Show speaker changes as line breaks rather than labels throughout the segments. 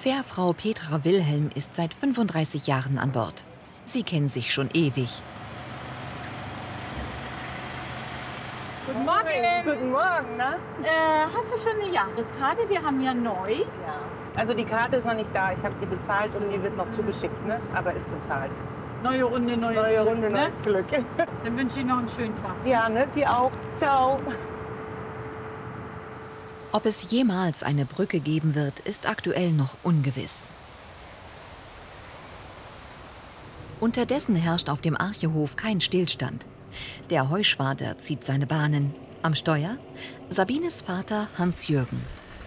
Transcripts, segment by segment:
Fährfrau Petra Wilhelm ist seit 35 Jahren an Bord. Sie kennen sich schon ewig.
Guten Morgen.
Guten Morgen, ne?
Hast du schon eine Jahreskarte? Wir haben ja neu.
Ja. Also die Karte ist noch nicht da. Ich habe die bezahlt und die wird noch zugeschickt, ne? Aber ist bezahlt.
Neue Runde, neues
Neue
Glück,
Runde,
ne?
neues Glück.
Dann wünsche ich noch einen schönen Tag.
Ja, ne? Die auch. Ciao.
Ob es jemals eine Brücke geben wird, ist aktuell noch ungewiss. Unterdessen herrscht auf dem Archehof kein Stillstand. Der Heuschwader zieht seine Bahnen. Am Steuer Sabines Vater Hans-Jürgen.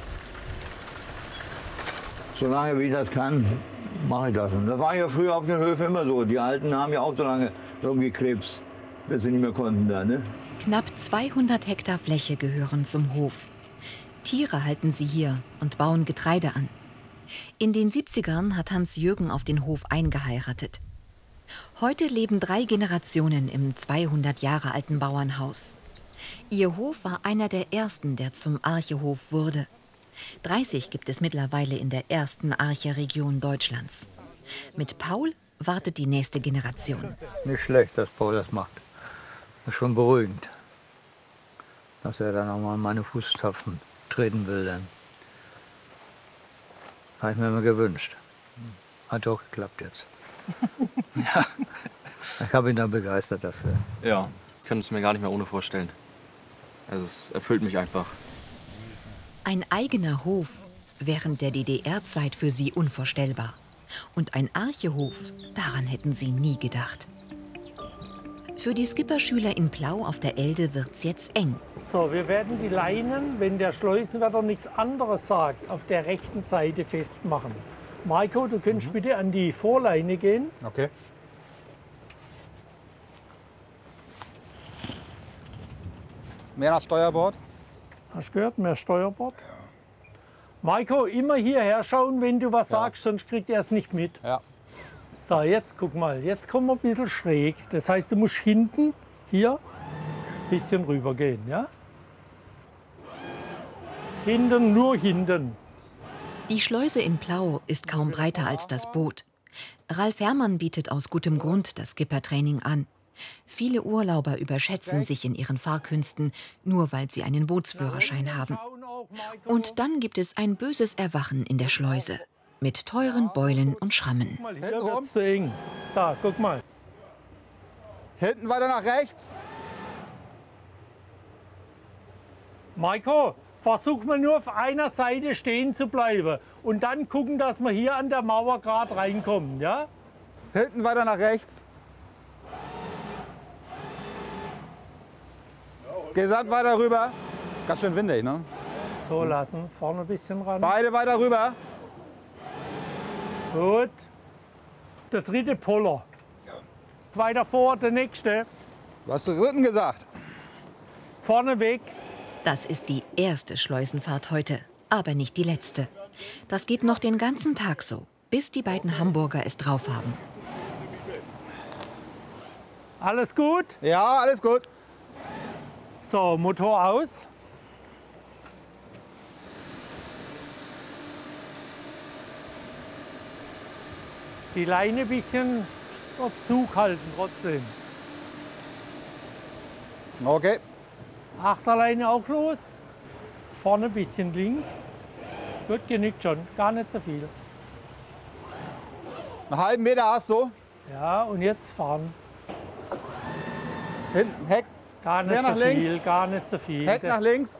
Solange wie ich das kann, mache ich das. Und das war ja früher auf den Höfen immer so. Die Alten haben ja auch so lange rumgekrebst, bis sie nicht mehr konnten da, ne?
Knapp 200 Hektar Fläche gehören zum Hof. Tiere halten sie hier und bauen Getreide an. In den 70ern hat Hans-Jürgen auf den Hof eingeheiratet. Heute leben 3 Generationen im 200 Jahre alten Bauernhaus. Ihr Hof war einer der ersten, der zum Archehof wurde. 30 gibt es mittlerweile in der ersten Arche-Region Deutschlands. Mit Paul wartet die nächste Generation.
Nicht schlecht, dass Paul das macht. Das ist schon beruhigend, dass er dann auch mal in meine Fußstapfen treten will. Dann habe ich mir immer gewünscht. Hat auch geklappt jetzt. Ja, ich habe ihn dann begeistert dafür.
Ja, ich könnte es mir gar nicht mehr ohne vorstellen. Also es erfüllt mich einfach.
Ein eigener Hof während der DDR-Zeit für sie unvorstellbar. Und ein Archehof, daran hätten sie nie gedacht. Für die Skipperschüler in Plau auf der Elde wird's jetzt eng.
So, wir werden die Leinen, wenn der Schleusenwärter nichts anderes sagt, auf der rechten Seite festmachen. Marco, du könntest bitte an die Vorleine gehen.
Okay. Mehr nach Steuerbord.
Hast du gehört? Mehr Steuerbord. Marco, immer hierher schauen, wenn du was sagst, sonst kriegt er es nicht mit.
Ja.
So, jetzt guck mal, jetzt kommen wir ein bisschen schräg. Das heißt, du musst hinten, hier, ein bisschen rüber gehen, ja? Hinten, nur hinten.
Die Schleuse in Plau ist kaum breiter als das Boot. Ralf Herrmann bietet aus gutem Grund das Skippertraining an. Viele Urlauber überschätzen sich in ihren Fahrkünsten, nur weil sie einen Bootsführerschein haben. Und dann gibt es ein böses Erwachen in der Schleuse. Mit teuren Beulen und Schrammen.
Hier wird's zu eng. Da, guck mal.
Hinten weiter nach rechts.
Marco, versuch mal nur auf einer Seite stehen zu bleiben. Und dann gucken, dass wir hier an der Mauer gerade reinkommen, ja?
Hinten weiter nach rechts. Gesamt weiter rüber. Ganz schön windig, ne?
So lassen, vorne ein bisschen ran.
Beide weiter rüber.
Gut. Der dritte Poller. Weiter vor, der nächste.
Du hast den dritten gesagt.
Vorne weg.
Das ist die erste Schleusenfahrt heute, aber nicht die letzte. Das geht noch den ganzen Tag so, bis die beiden Hamburger es drauf haben.
Alles gut?
Ja, alles gut.
So, Motor aus. Die Leine ein bisschen auf Zug halten trotzdem.
Okay.
Achterleine auch los. Vorne ein bisschen links. Gut, genügt schon. Gar nicht so viel.
Einen halben Meter hast du.
Ja, und jetzt fahren.
Hinten, Heck.
Gar nicht
Mehr nach
so
links.
viel, gar nicht so viel.
Heck nach links.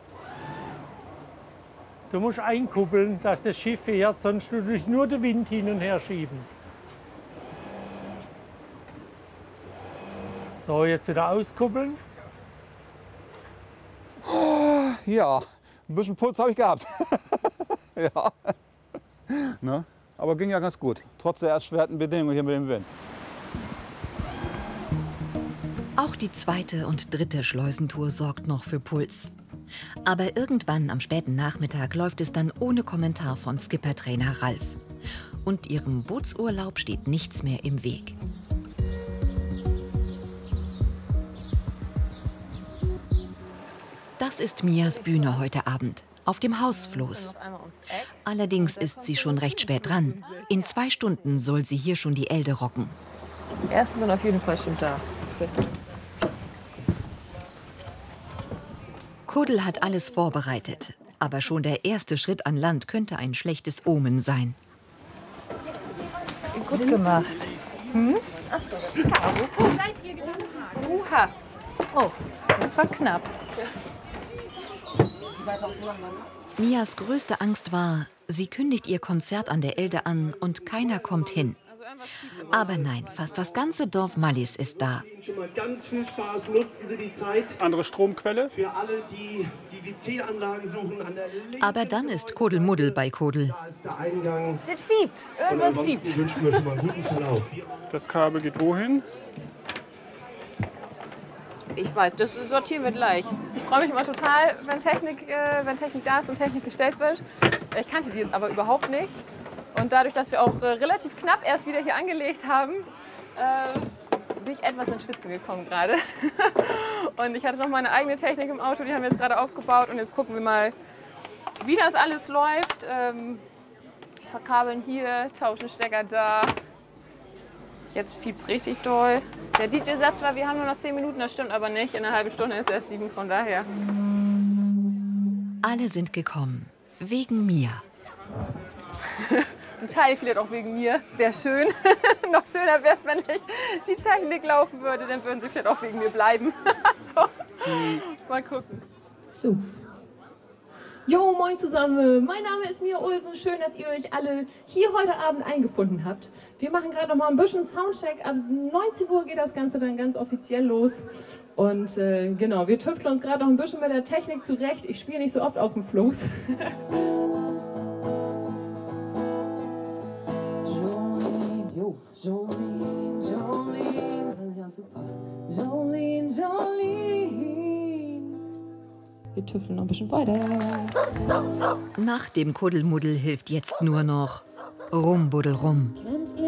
Du musst einkuppeln, dass das Schiff fährt, sonst du durch nur den Wind hin und her schieben. So, jetzt wieder auskuppeln.
Ja, ein bisschen Puls habe ich gehabt. Ja. Ne? Aber ging ja ganz gut, trotz der erschwerten Bedingungen hier mit dem Wind.
Auch die zweite und dritte Schleusentour sorgt noch für Puls. Aber irgendwann am späten Nachmittag läuft es dann ohne Kommentar von Skippertrainer Ralf. Und ihrem Bootsurlaub steht nichts mehr im Weg. Das ist Mias Bühne heute Abend, auf dem Hausfloß.
Noch einmal ums Eck.
Allerdings ist sie schon recht spät dran. In 2 Stunden soll sie hier schon die Elde rocken.
Die ersten sind auf jeden Fall schon da.
Kuddel hat alles vorbereitet. Aber schon der erste Schritt an Land könnte ein schlechtes Omen sein.
Gut gemacht. Hm? Ach so, Uha. Oh, das war knapp.
Mias größte Angst war, sie kündigt ihr Konzert an der Elde an und keiner kommt hin. Aber nein, fast das ganze Dorf Mallis ist da.
Schon mal ganz viel Spaß, nutzen Sie die Zeit.
Andere Stromquelle.
Für alle, die die WC-Anlagen suchen, an der linken
Aber dann ist Kuddelmuddel bei Kuddel.
Da ist der Eingang.
Das fiebt. Irgendwas fiebt.
Wünschen wir schon mal einen guten Verlauf.
Das Kabel geht wohin?
Ich weiß, das sortieren wir gleich. Ich freue mich immer total, wenn Technik da ist und Technik gestellt wird. Ich kannte die jetzt aber überhaupt nicht. Und dadurch, dass wir auch relativ knapp erst wieder hier angelegt haben, bin ich etwas ins Schwitzen gekommen gerade. Und ich hatte noch meine eigene Technik im Auto, die haben wir jetzt gerade aufgebaut. Und jetzt gucken wir mal, wie das alles läuft. Verkabeln hier, tauschen Stecker da. Jetzt fiebt's richtig doll. Der DJ sagt zwar, wir haben nur noch 10 Minuten, das stimmt aber nicht. In einer halben Stunde ist erst 7, von daher.
Alle sind gekommen. Wegen Mia.
Ein Teil vielleicht auch wegen mir. Wäre schön. Noch schöner wäre es, wenn nicht die Technik laufen würde. Dann würden sie vielleicht auch wegen mir bleiben. So. Mal gucken.
So. Jo, moin zusammen. Mein Name ist Mia Olsen. Schön, dass ihr euch alle hier heute Abend eingefunden habt. Wir machen gerade noch mal ein bisschen Soundcheck. Ab 19 Uhr geht das Ganze dann ganz offiziell los. Und genau, wir tüfteln uns gerade noch ein bisschen mit der Technik zurecht. Ich spiele nicht so oft auf dem Floß. Jolene, Jolene, das ist ja super. Jolene, Jolene. Wir tüfteln noch ein bisschen weiter.
Nach dem Kuddelmuddel hilft jetzt nur noch Rumbuddelrum.